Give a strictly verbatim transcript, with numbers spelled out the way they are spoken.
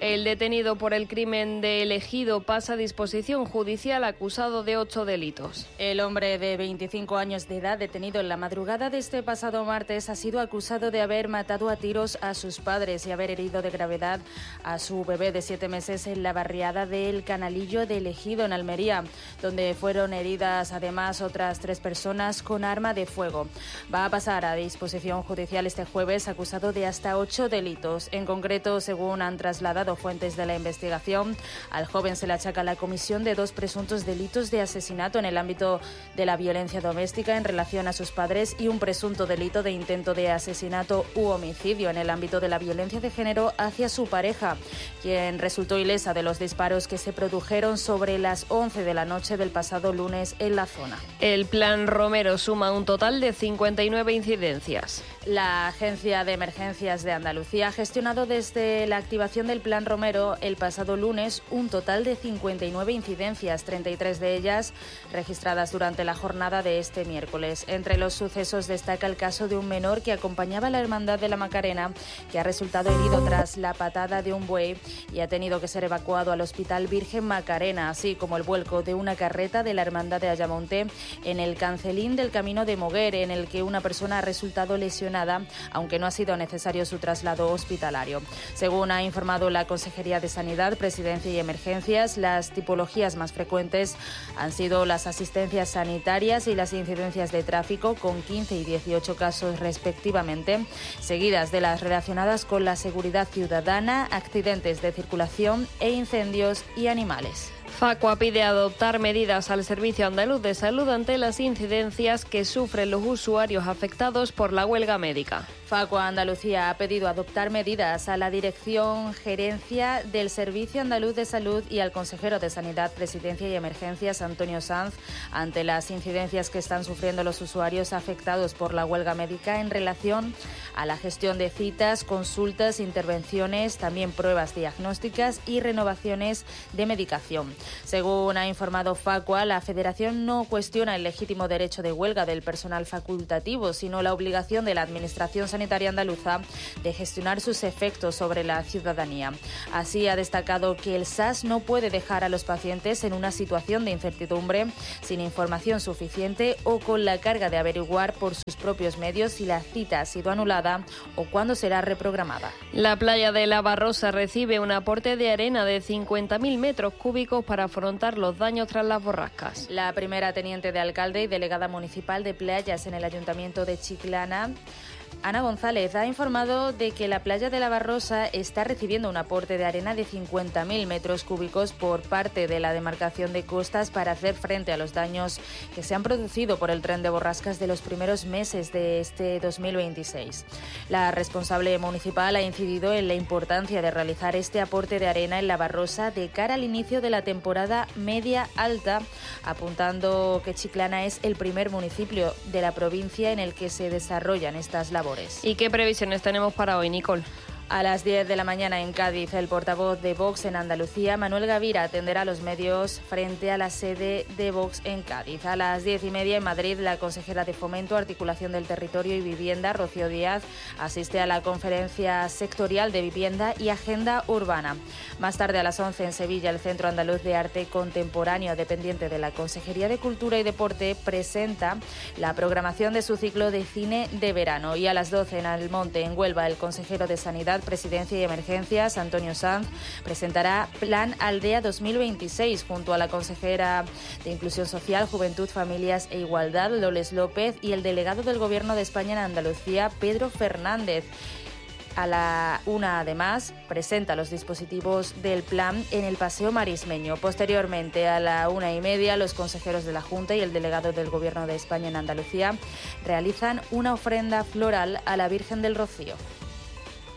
El detenido por el crimen de Ejido pasa a disposición judicial acusado de ocho delitos. El hombre de veinticinco años de edad, detenido en la madrugada de este pasado martes, ha sido acusado de haber matado a tiros a sus padres y haber herido de gravedad a su bebé de siete meses en la barriada del Canalillo de Ejido, en Almería, donde fueron heridas además otras tres personas con arma de fuego. Va a pasar a disposición judicial este jueves acusado de hasta ocho delitos. En concreto, según han trasladado fuentes de la investigación, al joven se le achaca la comisión de dos presuntos delitos de asesinato en el ámbito de la violencia doméstica en relación a sus padres y un presunto delito de intento de asesinato u homicidio en el ámbito de la violencia de género hacia su pareja, quien resultó ilesa de los disparos que se produjeron sobre las once de la noche del pasado lunes en la zona. El Plan Romero suma un total de cincuenta y nueve incidencias. La Agencia de Emergencias de Andalucía ha gestionado desde la activación del Plan Romero el pasado lunes un total de cincuenta y nueve incidencias, treinta y tres de ellas registradas durante la jornada de este miércoles. Entre los sucesos destaca el caso de un menor que acompañaba a la Hermandad de la Macarena, que ha resultado herido tras la patada de un buey y ha tenido que ser evacuado al Hospital Virgen Macarena, así como el vuelco de una carreta de la Hermandad de Ayamonte en el Cancelín del Camino de Moguer, en el que una persona ha resultado lesionada, aunque no ha sido necesario su traslado hospitalario. Según ha informado la Consejería de Sanidad, Presidencia y Emergencias, las tipologías más frecuentes han sido las asistencias sanitarias y las incidencias de tráfico, con quince y dieciocho casos respectivamente, seguidas de las relacionadas con la seguridad ciudadana, accidentes de circulación e incendios y animales. Facua pide adoptar medidas al Servicio Andaluz de Salud ante las incidencias que sufren los usuarios afectados por la huelga médica. Facua Andalucía ha pedido adoptar medidas a la Dirección Gerencia del Servicio Andaluz de Salud y al consejero de Sanidad, Presidencia y Emergencias, Antonio Sanz, ante las incidencias que están sufriendo los usuarios afectados por la huelga médica en relación a la gestión de citas, consultas, intervenciones, también pruebas diagnósticas y renovaciones de medicación. Según ha informado Facua, la Federación no cuestiona el legítimo derecho de huelga del personal facultativo, sino la obligación de la Administración Sanitaria Andaluza de gestionar sus efectos sobre la ciudadanía. Así ha destacado que el S A S no puede dejar a los pacientes en una situación de incertidumbre, sin información suficiente o con la carga de averiguar por sus propios medios si la cita ha sido anulada o cuándo será reprogramada. La playa de La Barrosa recibe un aporte de arena de cincuenta mil metros cúbicos para afrontar los daños tras las borrascas. La primera teniente de alcalde y delegada municipal de playas en el Ayuntamiento de Chiclana, Ana González, ha informado de que la playa de La Barrosa está recibiendo un aporte de arena de cincuenta mil metros cúbicos por parte de la demarcación de costas para hacer frente a los daños que se han producido por el tren de borrascas de los primeros meses de este dos mil veintiséis. La responsable municipal ha incidido en la importancia de realizar este aporte de arena en La Barrosa de cara al inicio de la temporada media-alta, apuntando que Chiclana es el primer municipio de la provincia en el que se desarrollan estas labores. ¿Y qué previsiones tenemos para hoy, Nicole? A las diez de la mañana en Cádiz, el portavoz de Vox en Andalucía, Manuel Gavira, atenderá a los medios frente a la sede de Vox en Cádiz. A las diez y media en Madrid, la consejera de Fomento, Articulación del Territorio y Vivienda, Rocío Díaz, asiste a la conferencia sectorial de Vivienda y Agenda Urbana. Más tarde, a las once en Sevilla, el Centro Andaluz de Arte Contemporáneo, dependiente de la Consejería de Cultura y Deporte, presenta la programación de su ciclo de cine de verano. Y a las doce en Almonte, en Huelva, el consejero de Sanidad, Presidencia y Emergencias, Antonio Sanz, presentará Plan Aldea dos mil veintiséis junto a la consejera de Inclusión Social, Juventud, Familias e Igualdad, Loles López, y el delegado del Gobierno de España en Andalucía, Pedro Fernández. A la una, además, presenta los dispositivos del plan en el Paseo Marismeño. Posteriormente, a la una y media, los consejeros de la Junta y el delegado del Gobierno de España en Andalucía realizan una ofrenda floral a la Virgen del Rocío.